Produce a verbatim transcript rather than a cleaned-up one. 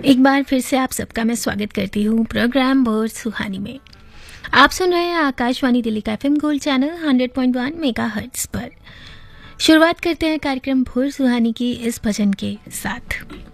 एक बार फिर से आप सबका मैं स्वागत करती हूँ प्रोग्राम भोर सुहानी में। आप सुन रहे हैं आकाशवाणी दिल्ली का FM gold channel hundred point one megahertz पर। शुरुआत करते हैं कार्यक्रम भोर सुहानी की इस भजन के साथ।